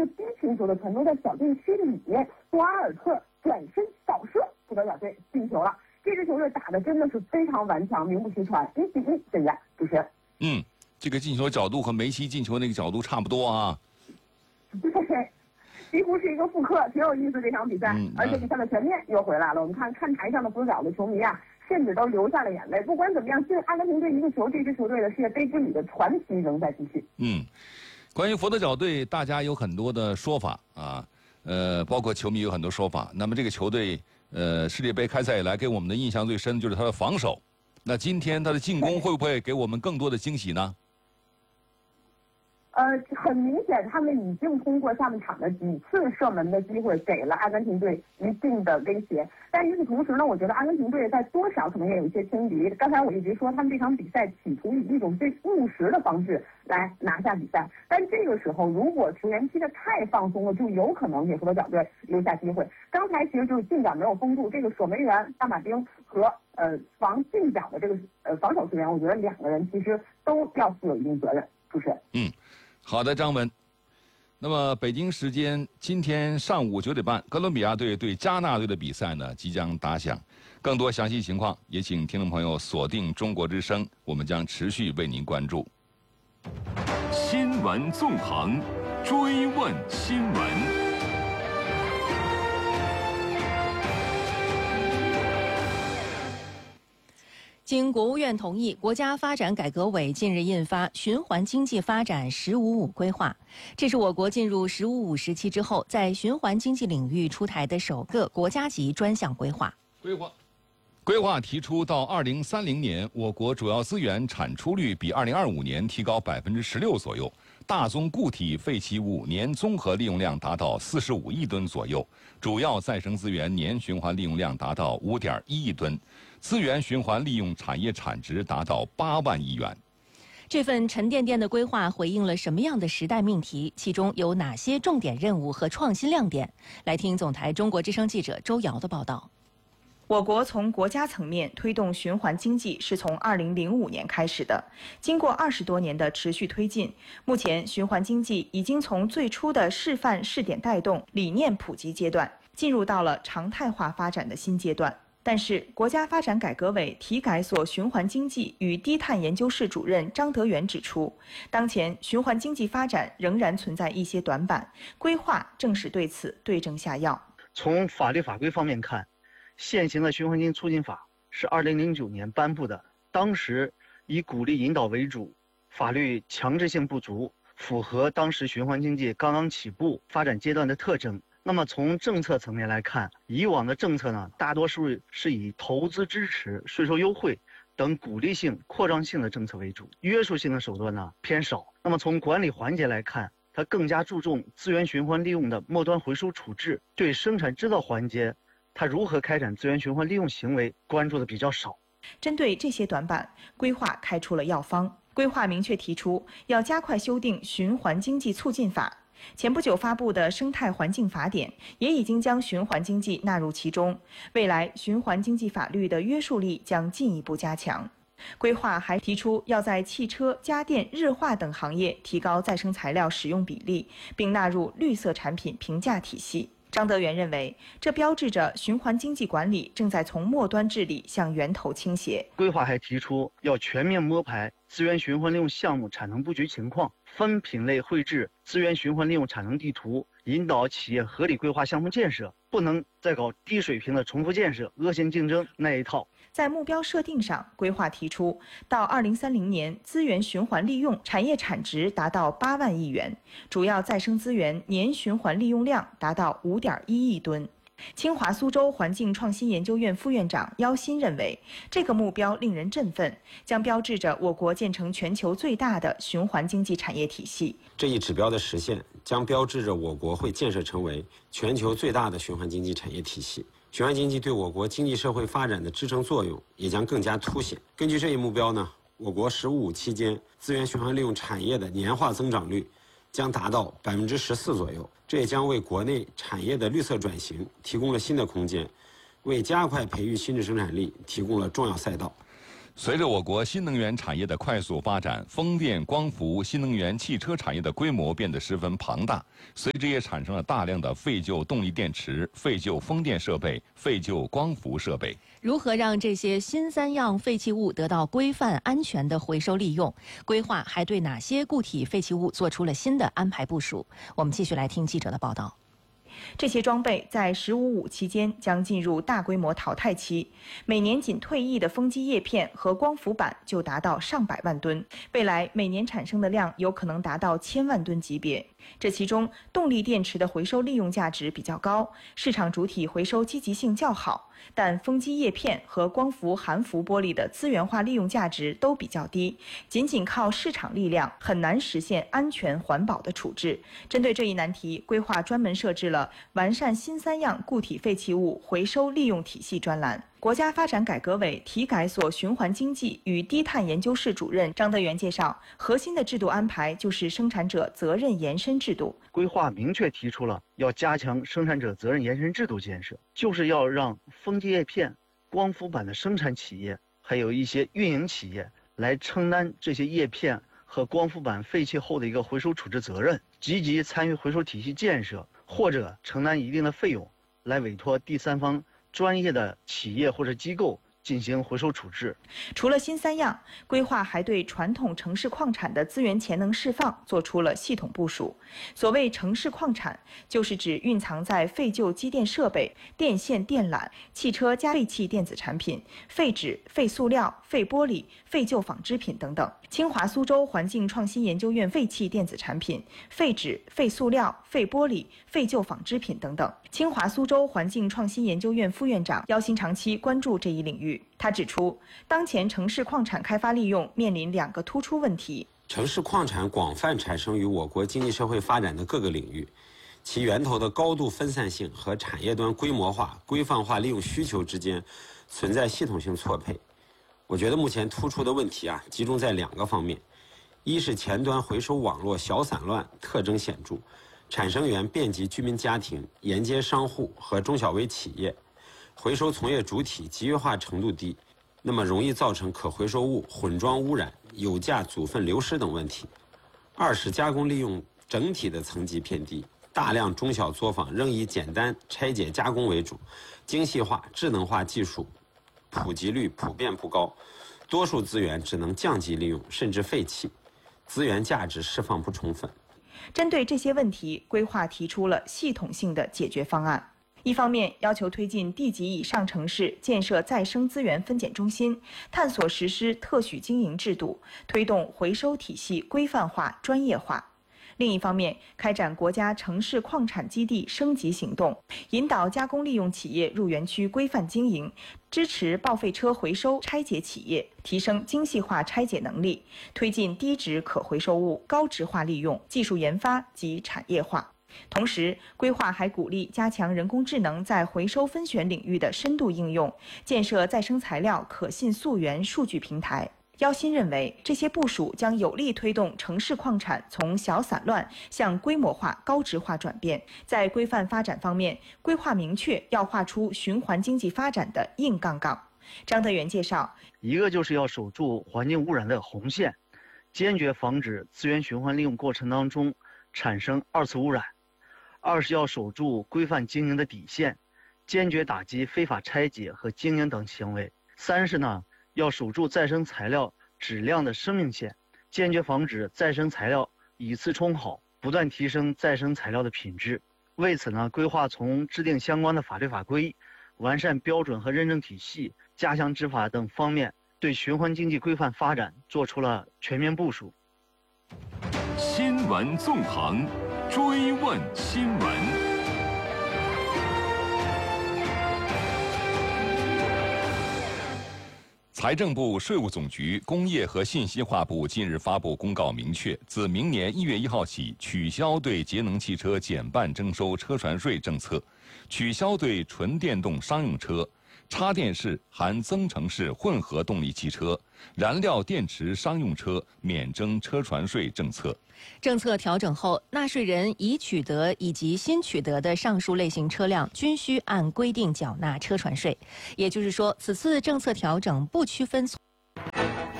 个低平球的传中在小禁区里面，多阿尔特转身扫射，葡萄牙队进球了。这支球队打的真的是非常顽强，名不虚传，1-1。现在主持人， 这个进球角度和梅西进球那个角度差不多啊。 对，几乎是一个复刻，挺有意思这场比赛。而且比赛的全面又回来了。我们看台上的不少的球迷啊，甚至都流下了眼泪。不管怎么样，进阿根廷队一个球，这支球队的世界杯之旅的传奇仍在继续。 关于佛得角队，大家有很多的说法啊，包括球迷有很多说法。那么这个球队，世界杯开赛以来给我们的印象最深就是他的防守。那今天他的进攻会不会给我们更多的惊喜呢？ 很明显，他们已经通过下半场的几次射门的机会，给了阿根廷队一定的威胁。但与此同时呢，我觉得阿根廷队在多少可能也有一些轻敌。刚才我一直说，他们这场比赛企图以一种最务实的方式来拿下比赛。但这个时候，如果球员踢得太放松了，就有可能给佛得角队留下机会。刚才其实就是进角没有封住，这个守门员大马丁和防进角的这个防守球员，我觉得两个人其实都要负有一定责任。主持人， 好的，张文。那么北京时间今天上午9点半，哥伦比亚队对加纳队的比赛呢即将打响。更多详细情况，也请听众朋友锁定中国之声，我们将持续为您关注。 新闻纵横，追问新闻。 经国务院同意，国家发展改革委近日印发《循环经济发展“十五五”规划》，这是我国进入“十五五”时期之后，在循环经济领域出台的首个国家级专项规划。 规划提出，到2030年，我国主要资源产出率比2025年提高16%左右，大宗固体废弃物年综合利用量达到45亿吨左右，主要再生资源年循环利用量达到5.1亿吨，资源循环利用产业产值达到8万亿元。 这份沉甸甸的规划回应了什么样的时代命题？其中有哪些重点任务和创新亮点？来听总台中国之声记者周瑶的报道。 我国从国家层面推动循环经济是从2005年开始的，经过20多年的持续推进，目前循环经济已经从最初的示范试点带动、理念普及阶段，进入到了常态化发展的新阶段。但是，国家发展改革委体改所循环经济与低碳研究室主任张德元指出，当前循环经济发展仍然存在一些短板，规划正是对此对症下药。 从法律法规方面看，现行的循环经济促进法是2009年颁布的，当时以鼓励引导为主，法律强制性不足，符合当时循环经济刚刚起步发展阶段的特征。那么从政策层面来看，以往的政策呢，大多数是以投资支持、税收优惠等鼓励性、扩张性的政策为主，约束性的手段呢偏少。那么从管理环节来看，它更加注重资源循环利用的末端回收处置，对生产制造环节它如何开展资源循环利用行为关注的比较少。 针对这些短板，规划开出了药方。规划明确提出要加快修订循环经济促进法，前不久发布的生态环境法典也已经将循环经济纳入其中，未来循环经济法律的约束力将进一步加强。规划还提出要在汽车、家电、日化等行业提高再生材料使用比例，并纳入绿色产品评价体系。张德元认为，这标志着循环经济管理正在从末端治理向源头倾斜。 规划还提出要全面摸排资源循环利用项目产能布局情况，分品类绘制资源循环利用产能地图，引导企业合理规划项目建设，不能再搞低水平的重复建设、恶性竞争那一套。 在目标设定上，规划提出到2030年，资源循环利用产业产值达到8万亿元，主要再生资源年循环利用量达到5.1亿吨。清华苏州环境创新研究院副院长姚鑫认为，这个目标令人振奋，将标志着我国建成全球最大的循环经济产业体系。 这一指标的实现，将标志着我国会建设成为全球最大的循环经济产业体系。循环经济对我国经济社会发展的支撑作用也将更加凸显。根据这一目标呢，我国“十五五”期间资源循环利用产业的年化增长率将达到14%左右，这也将为国内产业的绿色转型提供了新的空间，为加快培育新质生产力提供了重要赛道。 随着我国新能源产业的快速发展，风电、光伏、新能源汽车产业的规模变得十分庞大，随之也产生了大量的废旧动力电池、废旧风电设备、废旧光伏设备。 如何让这些新三样废弃物得到规范、安全的回收利用？规划还对哪些固体废弃物做出了新的安排部署？我们继续来听记者的报道。 这些装备在“15+5”期间将进入大规模淘汰期，每年仅退役的风机叶片和光伏板就达到上百万吨，未来每年产生的量有可能达到1000万吨级别。这其中，动力电池的回收利用价值比较高，市场主体回收积极性较好，但风机叶片和光伏含氟玻璃的资源化利用价值都比较低，仅靠市场力量很难实现安全环保的处置。针对这一难题，规划专门设置了完善新三样固体废弃物回收利用体系专栏。国家发展改革委体改所循环经济与低碳研究室主任张德元介绍，核心的制度安排就是生产者责任延伸制度。 规划明确提出了要加强生产者责任延伸制度建设，就是要让风机叶片、光伏板的生产企业，还有一些运营企业来承担这些叶片和光伏板废弃后的一个回收处置责任，积极参与回收体系建设，或者承担一定的费用，来委托第三方专业的企业或者机构进行回收处置。 除了新三样，规划还对传统城市矿产的资源潜能释放做出了系统部署。所谓城市矿产，就是指蕴藏在废旧机电设备、电线电缆、汽车加废弃电子产品、废纸、废塑料、废玻璃、废旧纺织品等等。清华苏州环境创新研究院废弃电子产品、废纸、废塑料、废玻璃、废旧纺织品等等。清华苏州环境创新研究院副院长姚鑫长期关注这一领域。他指出，当前城市矿产开发利用面临2个突出问题。 城市矿产广泛产生于我国经济社会发展的各个领域，其源头的高度分散性和产业端规模化、规范化利用需求之间存在系统性错配。我觉得目前突出的问题集中在2个方面：一是前端回收网络小散乱，特征显著，产生源遍及居民家庭、沿街商户和中小微企业，回收从业主体集约化程度低，那么容易造成可回收物混装污染、有价组分流失等问题。二是加工利用整体的层级偏低，大量中小作坊仍以简单拆解加工为主，精细化、智能化技术普及率普遍不高，多数资源只能降级利用，甚至废弃，资源价值释放不充分。 针对这些问题，规划提出了系统性的解决方案。一方面，要求推进地级以上城市建设再生资源分拣中心，探索实施特许经营制度，推动回收体系规范化、专业化。另一方面，开展国家城市矿产基地升级行动，引导加工利用企业入园区规范经营，支持报废车回收拆解企业，提升精细化拆解能力，推进低值可回收物高值化利用、技术研发及产业化。同时，规划还鼓励加强人工智能在回收分选领域的深度应用，建设再生材料可信溯源数据平台。姚鑫认为，这些部署将有力推动城市矿产从小散乱向规模化、高值化转变。在规范发展方面，规划明确要画出循环经济发展的硬杠杠。张德元介绍， 一个就是要守住环境污染的红线，坚决防止资源循环利用过程当中产生二次污染；二是要守住规范经营的底线，坚决打击非法拆解和经营等行为；三是要守住再生材料质量的生命线，坚决防止再生材料以次充好，不断提升再生材料的品质。为此规划从制定相关的法律法规、完善标准和认证体系、加强执法等方面，对循环经济规范发展做出了全面部署。 新闻纵横，追问新闻。 财政部、税务总局、工业和信息化部近日发布公告，明确自明年1月1号起取消对节能汽车减半征收车船税政策，取消对纯电动商用车、插电式含增程式混合动力汽车、燃料电池商用车免征车船税政策。 政策调整后，纳税人已取得以及新取得的上述类型车辆均需按规定缴纳车船税。也就是说，此次政策调整不区分